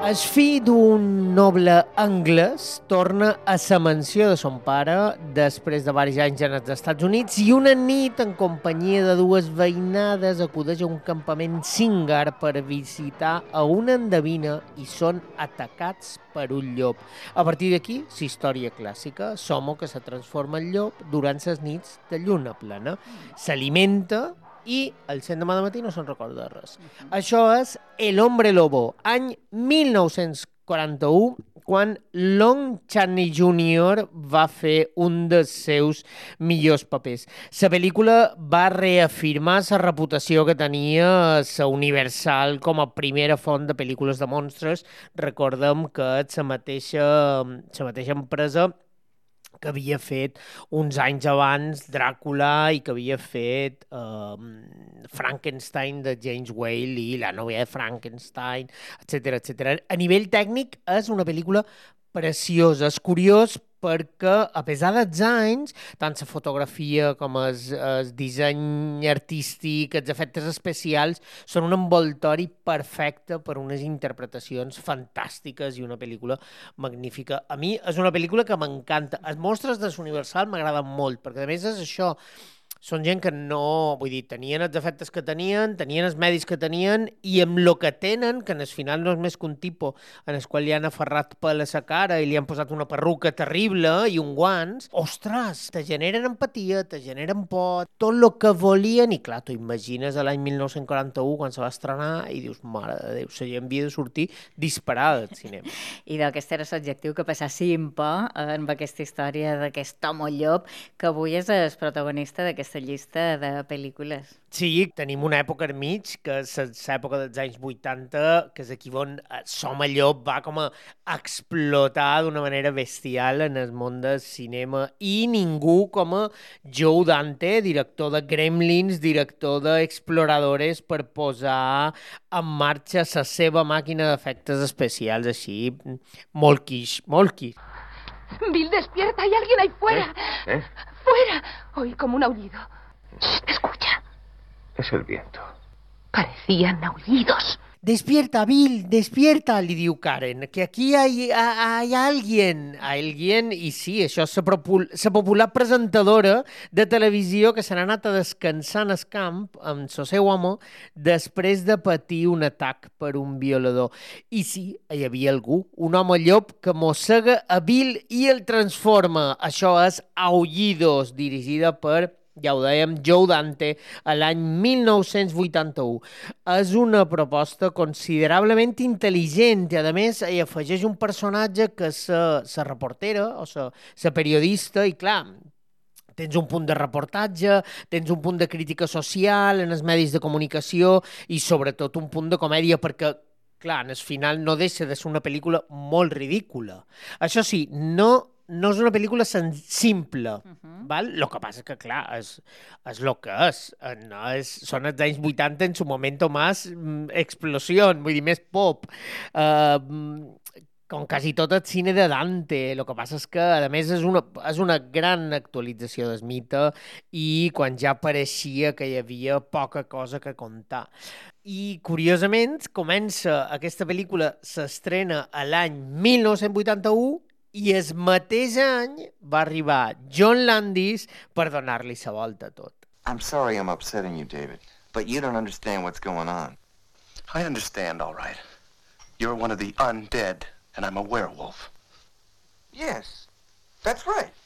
El fill d'un noble anglès torna a la mansió de son pare després de diversos anys en els Estats Units i una nit, en companyia de dues veïnades, acudeix a un campament singar per visitar a una endevina i són atacats per un llop. A partir d'aquí, la història clàssica, Somo que se transforma en llop durant les nits de lluna plena. S'alimenta i el 100 de matí no se'n recorda de res. Això és El Hombre Lobo, any 1941, quan Lon Chaney Jr. va fer un dels seus millors papers. La pel·lícula va reafirmar la reputació que tenia la Universal com a primera font de pel·lícules de monstres. Recordem que és la mateixa empresa que havia fet uns anys abans Dràcula i que havia fet Frankenstein de James Whale i la nòvia de Frankenstein, etc etc. A nivell tècnic és una pel·lícula preciosa. És curiós perquè, a pesar dels anys, tant la fotografia com el disseny artístic, els efectes especials, són un envoltori perfecte per unes interpretacions fantàstiques i una pel·lícula magnífica. A mi és una pel·lícula que m'encanta. Els monstres de l'Universal m'agraden molt, perquè a més és això, són gent que no... Vull dir, tenien els efectes que tenien els medis que tenien i amb el que tenen, que al final no és més que un tipus en el qual li han aferrat pel a la cara i li han posat una perruca terrible i un guants, ostres, te generen empatia, te generen por, tot el que volien, i clar, t'ho imagines a l'any 1941 quan se va estrenar i dius, mare de Déu, la gent havia de sortir disparada del cinema. I d'aquest era l'objectiu, que passéssim por amb aquesta història d'aquest home llop, que avui és el protagonista d'aquesta llista de pel·lícules. Sí, tenim una època enmig, que és l'època dels anys 80, que és aquí on Som Llop va com a explotar d'una manera bestial en el món del cinema, i ningú com a Joe Dante, director de Gremlins, director d'Exploradores, per posar en marxa la seva màquina d'efectes especials així, molt quiche, molt quiche. Bill, despierta, hay alguien ahí fuera. ¿Eh? ¡Fuera! Oí como un aullido. Shh, escucha. Es el viento. Parecían aullidos. Despierta, Bill, despierta, li diu Karen, que aquí hay alguien, i sí, això és la popular presentadora de televisió que se n'ha anat a descansar en el camp amb el seu home després de patir un atac per un violador. I sí, hi havia algú, un home llop que mossega a Bill i el transforma. Això és Aullidos, dirigida per, ja ho dèiem, Joe Dante, a l'any 1981. És una proposta considerablement intel·ligent i, a més, hi afegeix un personatge que és la reportera o la periodista i, clar, tens un punt de reportatge, tens un punt de crítica social en els medis de comunicació i, sobretot, un punt de comèdia perquè, clar, en el final no deixa de ser una pel·lícula molt ridícula. Això sí, no és una pel·lícula simple, val? El que passa és que, clar, és el que és. No són els anys 80 en su momento más explosió, vull dir, més pop. Com quasi tot el cine de Dante. El que passa és que, a més, és una gran actualització del mite i quan ja pareixia que hi havia poca cosa que contar. I, curiosament, comença aquesta pel·lícula, s'estrena a l'any 1981 i el mateix any va arribar John Landis per donar-li la volta a tot. I'm sorry I'm upsetting you, David, but you don't understand what's going on. I understand, all right. You're one of the undead, and I'm a werewolf. Yes, that's right.